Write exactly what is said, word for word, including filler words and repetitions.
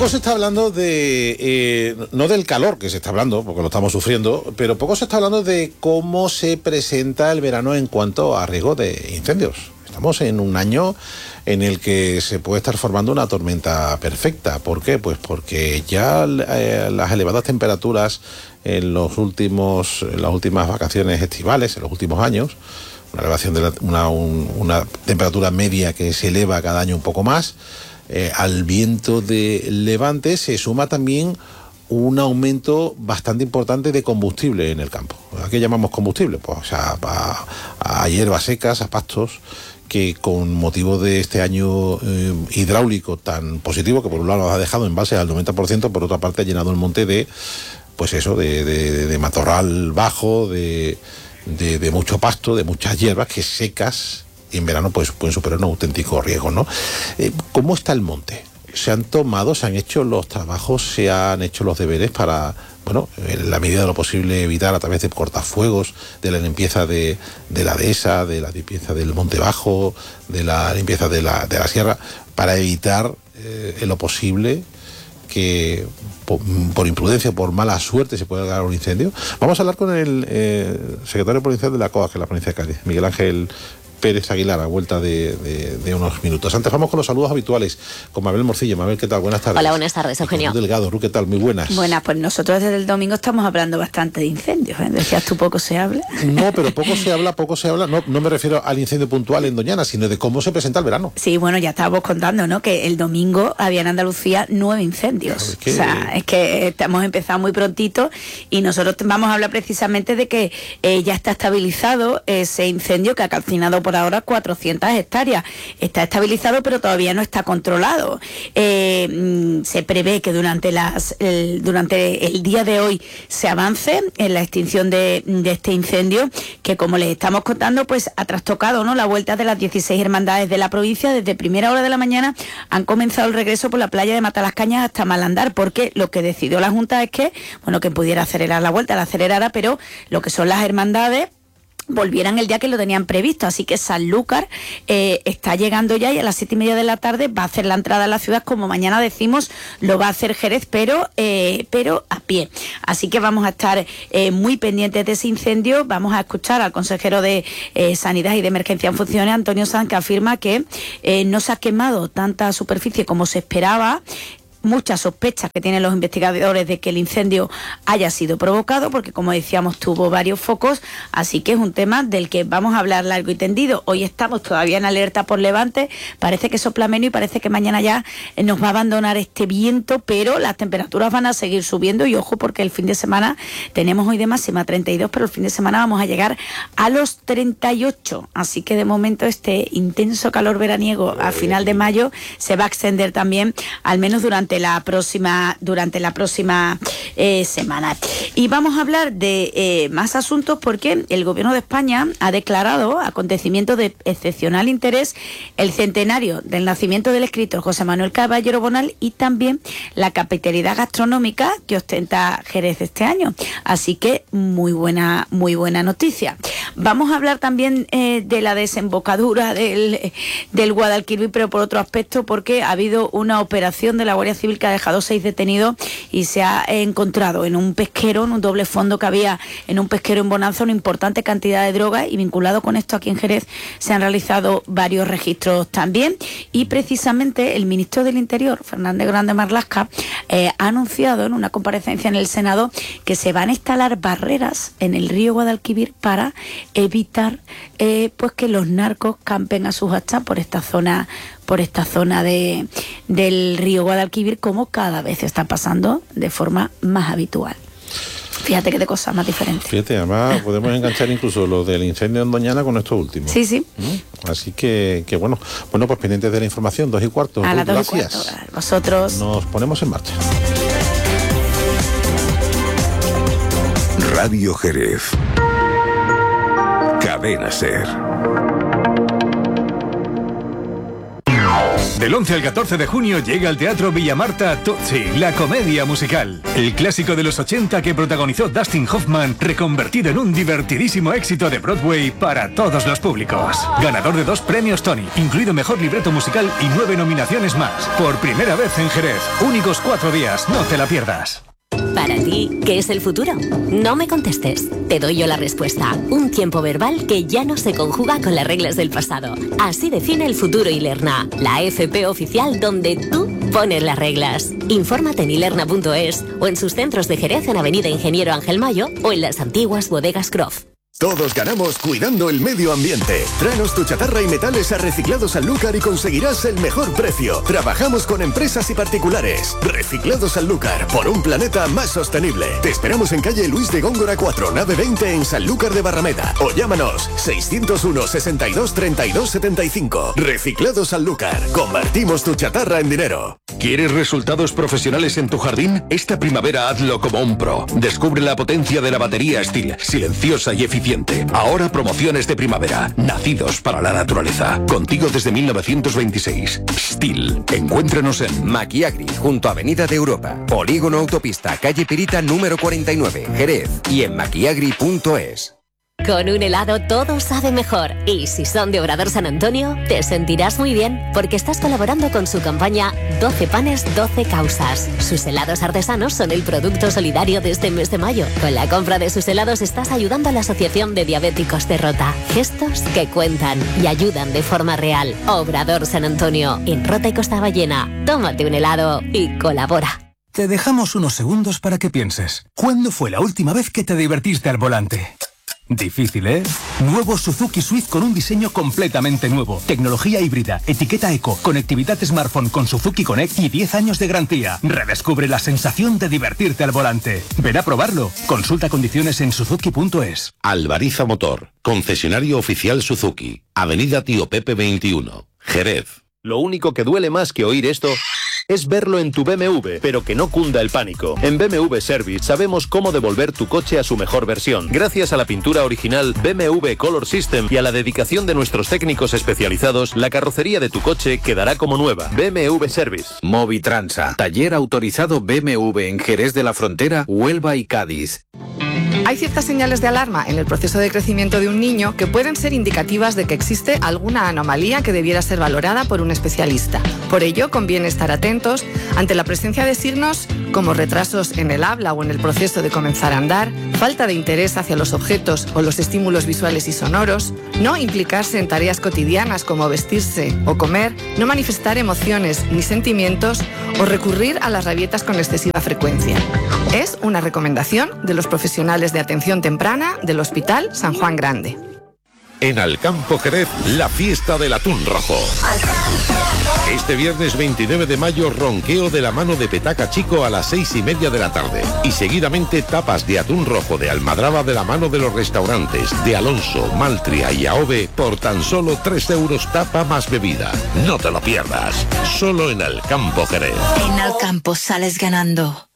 Poco se está hablando de, eh, no del calor que se está hablando, porque lo estamos sufriendo, pero poco se está hablando de cómo se presenta el verano en cuanto a riesgo de incendios. Estamos en un año en el que se puede estar formando una tormenta perfecta. ¿Por qué? Pues porque ya eh, las elevadas temperaturas en los últimos, en las últimas vacaciones estivales, en los últimos años, una elevación de la, una, un, una temperatura media que se eleva cada año un poco más. Eh, al viento de levante se suma también un aumento bastante importante de combustible en el campo. ¿A qué llamamos combustible? Pues o sea, a, a hierbas secas, a pastos, que con motivo de este año eh, hidráulico tan positivo, que por un lado nos ha dejado en base al noventa por ciento, por otra parte ha llenado el monte de, pues eso, de, de, de matorral bajo, de, de, de mucho pasto, de muchas hierbas que secas, y en verano pues pueden superar un auténtico riesgo, ¿no? Eh, ¿Cómo está el monte? ¿Se han tomado, se han hecho los trabajos, se han hecho los deberes para, bueno, en la medida de lo posible evitar a través de cortafuegos, de la limpieza de, de la dehesa, de la limpieza del monte bajo, de la limpieza de la, de la sierra, para evitar eh, en lo posible que por, por imprudencia, por mala suerte se pueda dar un incendio? Vamos a hablar con el eh, secretario provincial de la C O A G, que es la provincia de Cádiz, Miguel Ángel Pérez Aguilar, a vuelta de, de, de unos minutos. Antes vamos con los saludos habituales, con Mabel Morcillo. Mabel, ¿qué tal? Buenas tardes. Hola, buenas tardes, Eugenio. Ru Delgado, Ru, ¿qué tal? Muy buenas. Buenas, pues nosotros desde el domingo estamos hablando bastante de incendios, ¿eh? Decías tú, poco se habla. No, pero poco se habla, poco se habla, no, no me refiero al incendio puntual en Doñana, sino de cómo se presenta el verano. Sí, bueno, ya estábamos contando, ¿no?, que el domingo había en Andalucía nueve incendios. Claro, es que... O sea, es que hemos empezado muy prontito y nosotros vamos a hablar precisamente de que eh, ya está estabilizado ese incendio que ha calcinado por ahora cuatrocientas hectáreas. Está estabilizado, pero todavía no está controlado. Eh, se prevé que durante las el, durante el día de hoy se avance en la extinción de, de este incendio, que, como les estamos contando, pues ha trastocado, ¿no?, la vuelta de las dieciséis hermandades de la provincia. Desde primera hora de la mañana han comenzado el regreso por la playa de Matalascañas hasta Malandar, porque lo que decidió la Junta es que, bueno, que pudiera acelerar la vuelta, la acelerara, pero lo que son las hermandades volvieran el día que lo tenían previsto. Así que Sanlúcar eh, está llegando ya, y a las siete y media de la tarde va a hacer la entrada a la ciudad, como mañana decimos, lo va a hacer Jerez, pero eh, pero a pie. Así que vamos a estar eh, muy pendientes de ese incendio. Vamos a escuchar al consejero de eh, Sanidad y de Emergencia en Funciones, Antonio Sanz, que afirma que eh, no se ha quemado tanta superficie como se esperaba. Muchas sospechas que tienen los investigadores de que el incendio haya sido provocado, porque, como decíamos, tuvo varios focos, así que es un tema del que vamos a hablar largo y tendido. Hoy estamos todavía en alerta por levante, parece que sopla menos y parece que mañana ya nos va a abandonar este viento, pero las temperaturas van a seguir subiendo, y ojo, porque el fin de semana tenemos hoy de máxima treinta y dos, pero el fin de semana vamos a llegar a los treinta y ocho, así que de momento este intenso calor veraniego a final de mayo se va a extender también, al menos durante la próxima durante la próxima eh, semana. Y vamos a hablar de eh, más asuntos, porque el Gobierno de España ha declarado acontecimiento de excepcional interés el centenario del nacimiento del escritor José Manuel Caballero Bonal y también la capitalidad gastronómica que ostenta Jerez este año. Así que muy buena muy buena noticia. Vamos a hablar también eh, de la desembocadura del, del Guadalquivir, pero por otro aspecto, porque ha habido una operación de la Guardia Civil que ha dejado seis detenidos y se ha encontrado en un pesquero, en un doble fondo que había en un pesquero en Bonanza, una importante cantidad de drogas, y vinculado con esto aquí en Jerez se han realizado varios registros también. Y precisamente el ministro del Interior, Fernández Grande Marlaska, eh, ha anunciado en una comparecencia en el Senado que se van a instalar barreras en el río Guadalquivir para evitar eh, pues que los narcos campen a sus hachas por esta zona por esta zona de, del río Guadalquivir, como cada vez está pasando de forma más habitual. Fíjate que de cosas más diferentes. Fíjate, además podemos enganchar incluso lo del incendio en Doñana con esto último. Sí, sí. ¿Mm? Así que, que bueno, bueno, pues pendientes de la información, dos y cuarto. A las dos y Gracias. cuarto. Vosotros. Nos ponemos en marcha. Radio Jerez. Cadena Ser. Del once al catorce de junio llega al Teatro Villamarta Tootsie, la comedia musical. El clásico de los ochenta que protagonizó Dustin Hoffman, reconvertido en un divertidísimo éxito de Broadway para todos los públicos. Ganador de dos premios Tony, incluido Mejor Libreto Musical y nueve nominaciones más. Por primera vez en Jerez. Únicos cuatro días, no te la pierdas. Para ti, ¿qué es el futuro? No me contestes. Te doy yo la respuesta. Un tiempo verbal que ya no se conjuga con las reglas del pasado. Así define el futuro Ilerna, la F P oficial donde tú pones las reglas. Infórmate en ilerna punto es o en sus centros de Jerez en Avenida Ingeniero Ángel Mayo o en las antiguas bodegas Croft. Todos ganamos cuidando el medio ambiente. Tráenos tu chatarra y metales a Reciclados Sanlúcar y conseguirás el mejor precio. Trabajamos con empresas y particulares. Reciclados Sanlúcar, por un planeta más sostenible. Te esperamos en calle Luis de Góngora cuatro, nave veinte en Sanlúcar de Barrameda. O llámanos seiscientos uno, sesenta y dos, treinta y dos, setenta y cinco. Reciclados Sanlúcar. Convertimos tu chatarra en dinero. ¿Quieres resultados profesionales en tu jardín? Esta primavera hazlo como un pro. Descubre la potencia de la batería Stihl, silenciosa y eficiente. Ahora promociones de primavera, nacidos para la naturaleza. Contigo desde mil novecientos veintiséis. Stihl. Encuéntranos en Maquiagri, junto a Avenida de Europa. Polígono Autopista, calle Pirita número cuarenta y nueve, Jerez. Y en maquiagri punto es. Con un helado todo sabe mejor. Y si son de Obrador San Antonio, te sentirás muy bien porque estás colaborando con su campaña doce panes, doce causas. Sus helados artesanos son el producto solidario de este mes de mayo. Con la compra de sus helados estás ayudando a la Asociación de Diabéticos de Rota. Gestos que cuentan y ayudan de forma real. Obrador San Antonio, en Rota y Costa Ballena. Tómate un helado y colabora. Te dejamos unos segundos para que pienses. ¿Cuándo fue la última vez que te divertiste al volante? Difícil, ¿eh? Nuevo Suzuki Swift con un diseño completamente nuevo. Tecnología híbrida, etiqueta eco, conectividad smartphone con Suzuki Connect y diez años de garantía. Redescubre la sensación de divertirte al volante. Ven a probarlo. Consulta condiciones en suzuki punto es. Alvariza Motor, concesionario oficial Suzuki. Avenida Tío Pepe veintiuno, Jerez. Lo único que duele más que oír esto es verlo en tu B M W, pero que no cunda el pánico. En B M W Service sabemos cómo devolver tu coche a su mejor versión. Gracias a la pintura original B M W Color System y a la dedicación de nuestros técnicos especializados, la carrocería de tu coche quedará como nueva. B M W Service. Movitransa, taller autorizado B M W en Jerez de la Frontera, Huelva y Cádiz. Hay ciertas señales de alarma en el proceso de crecimiento de un niño que pueden ser indicativas de que existe alguna anomalía que debiera ser valorada por un especialista. Por ello, conviene estar atentos ante la presencia de signos como retrasos en el habla o en el proceso de comenzar a andar, falta de interés hacia los objetos o los estímulos visuales y sonoros, no implicarse en tareas cotidianas como vestirse o comer, no manifestar emociones ni sentimientos o recurrir a las rabietas con excesiva frecuencia. Es una recomendación de los profesionales de atención temprana del Hospital San Juan Grande. En Alcampo Jerez, la fiesta del atún rojo. Este viernes veintinueve de mayo, ronqueo de la mano de Petaca Chico a las seis y media de la tarde. Y seguidamente tapas de atún rojo de Almadraba de la mano de los restaurantes de Alonso, Maltria y Aove por tan solo tres euros tapa más bebida. No te lo pierdas. Solo en Alcampo Jerez. En Alcampo sales ganando.